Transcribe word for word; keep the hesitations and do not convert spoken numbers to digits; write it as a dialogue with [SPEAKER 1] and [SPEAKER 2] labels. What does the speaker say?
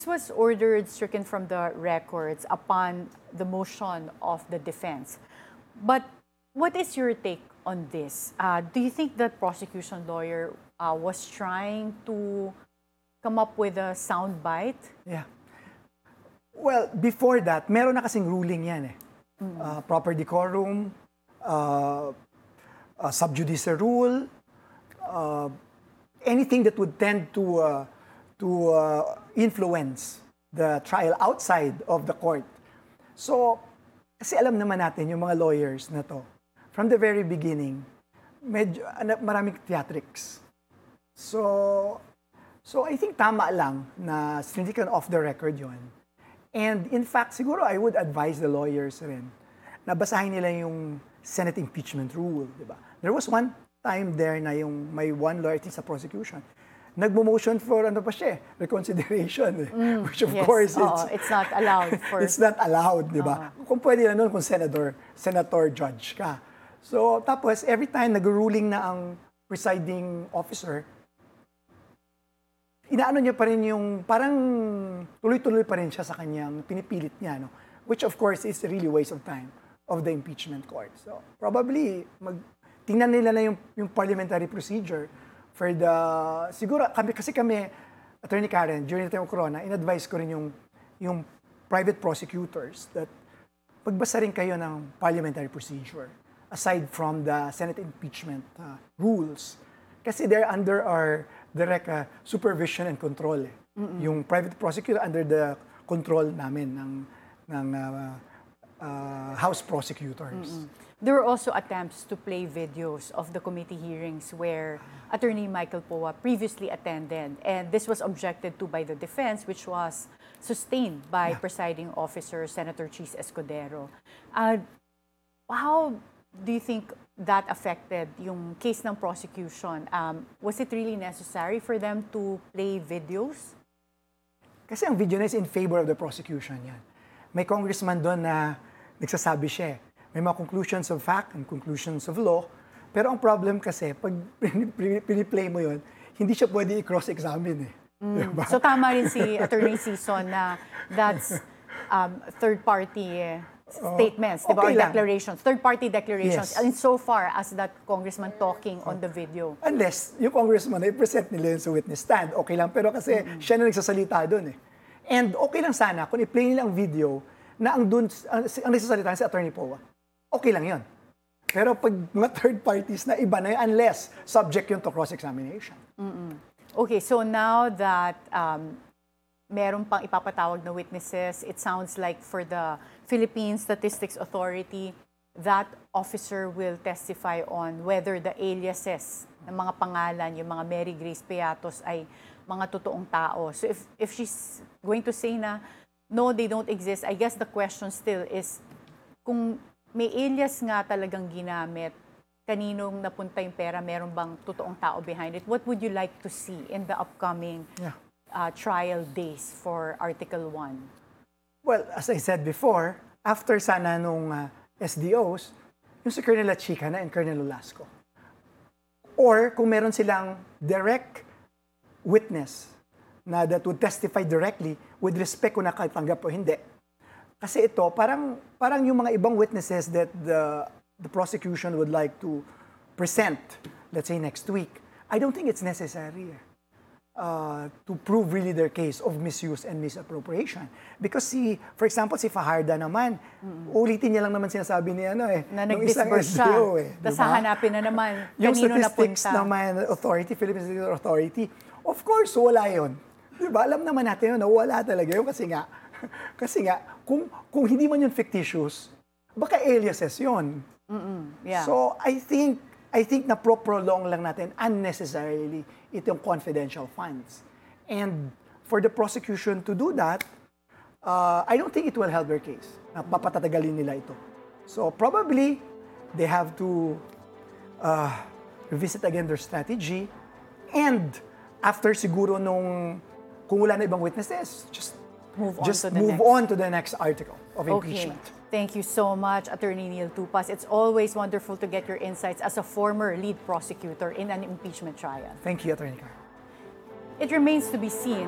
[SPEAKER 1] This was ordered stricken from the records upon the motion of the defense. But what is your take on this? Uh, do you think that prosecution lawyer uh, was trying to come up with a sound bite?
[SPEAKER 2] Yeah. Well, before that, meron na kasing ruling yan eh. Mm-hmm. uh, proper decorum, uh, uh, sub judice rule, uh, anything that would tend to uh, to uh, influence the trial outside of the court. So, kasi alam naman natin yung mga lawyers na to, from the very beginning, medyo maraming theatrics. So, so I think tama lang na significant off the record yon. And in fact, siguro I would advise the lawyers rin na basahin nila yung Senate impeachment rule, di ba? There was one time there na yung may one lawyer sa prosecution, nagmo-motion for ano pa siya, reconsideration, eh, mm, which of
[SPEAKER 1] yes.
[SPEAKER 2] course
[SPEAKER 1] Oo,
[SPEAKER 2] it's,
[SPEAKER 1] it's not allowed for
[SPEAKER 2] it's not allowed, di ba? Uh-huh. Kung pwede lang nun kung senator, senator judge ka. So tapos every time nag-ruling na ang presiding officer, inaano niya pa rin yung parang tuloy-tuloy pa rin siya sa kanyang pinipilit niya, no? Which of course is really waste of time of the impeachment court. So probably mag tingnan nila na yung yung parliamentary procedure for the siguro kami kasi kami Attorney Karen during the time of Corona, in-advise ko rin yung yung private prosecutors that pagbasa rin kayo ng parliamentary procedure aside from the Senate impeachment uh, rules kasi they're under our direct uh, supervision and control. Eh. Yung private prosecutor under the control namin ng ng uh, uh, House prosecutors. Mm-mm.
[SPEAKER 1] There were also attempts to play videos of the committee hearings where Attorney Michael Poa previously attended, and this was objected to by the defense, which was sustained by yeah. presiding officer Senator Chis Escudero. Uh, how do you think that affected yung case ng prosecution? Um, was it really necessary for them to play videos?
[SPEAKER 2] Kasi ang video na is in favor of the prosecution yan. May congressman doon na nagsasabi siya, may mga conclusions of fact and conclusions of law, pero ang problem kasi, pag piniplay mo yun, hindi siya pwede i-cross-examine eh.
[SPEAKER 1] Mm.
[SPEAKER 2] Diba?
[SPEAKER 1] So tama rin si Attorney Sison na that's um, third-party eh, statements,
[SPEAKER 2] uh,
[SPEAKER 1] diba?
[SPEAKER 2] okay
[SPEAKER 1] Or declarations, third-party declarations,
[SPEAKER 2] yes.
[SPEAKER 1] insofar as that congressman talking uh, on the video.
[SPEAKER 2] Unless yung congressman ay present nila yun sa witness stand, okay lang. Pero kasi mm-hmm. siya na nagsasalita doon eh. And okay lang sana kung i-play nila ang video na ang dun, ang, ang nagsasalita si Attorney Poa. Okay lang yun. Pero pag mga third parties na iba na yun, unless subject yun to cross-examination.
[SPEAKER 1] Mm-mm. Okay, so now that um, meron pang ipapatawag na witnesses, it sounds like for the Philippine Statistics Authority, that officer will testify on whether the aliases ng mga pangalan, yung mga Mary Grace Piatos ay mga totoong tao. So if, if she's going to say na, no, they don't exist, I guess the question still is, kung may alias nga talagang ginamit, kaninong napunta yung pera, meron bang totoong tao behind it? What would you like to see in the upcoming yeah. uh, trial days for Article one?
[SPEAKER 2] Well, as I said before, after sana nung uh, S D Os, yung si Colonel Achicana and Colonel Olasco. Or kung meron silang direct witness na that would testify directly with respect kung nakatanggap o hindi. Kasi ito, parang, parang yung mga ibang witnesses that the, the prosecution would like to present, let's say next week, I don't think it's necessary uh, to prove really their case of misuse and misappropriation. Because si, for example, si Fajarda naman, mm-hmm. ulitin niya lang naman sinasabi niya, ano eh,
[SPEAKER 1] na nag-disburse siya. Eh, Tapos diba? Hahanapin na naman,
[SPEAKER 2] yung
[SPEAKER 1] kanino
[SPEAKER 2] statistics
[SPEAKER 1] napunta.
[SPEAKER 2] naman, authority, Philippine Statistics Authority, of course, wala yun. Diba? Alam naman natin yun na wala talaga yun kasi nga, kasi nga, kung, kung hindi man yun fictitious, baka aliases yun.
[SPEAKER 1] Mm-mm, yeah.
[SPEAKER 2] So, I think, I think na pro-prolong lang natin unnecessarily itong confidential funds. And for the prosecution to do that, uh, I don't think it will help their case. Na papatatagalin nila ito. So, probably, they have to uh, revisit again their strategy. And after siguro nung, kung wala na ibang witnesses, just
[SPEAKER 1] Move on
[SPEAKER 2] Just
[SPEAKER 1] to the
[SPEAKER 2] move
[SPEAKER 1] next.
[SPEAKER 2] on to the next article of
[SPEAKER 1] okay.
[SPEAKER 2] impeachment.
[SPEAKER 1] Thank you so much, Attorney Neil Tupas. It's always wonderful to get your insights as a former lead prosecutor in an impeachment trial.
[SPEAKER 2] Thank you, Attorney Carl.
[SPEAKER 1] It remains to be seen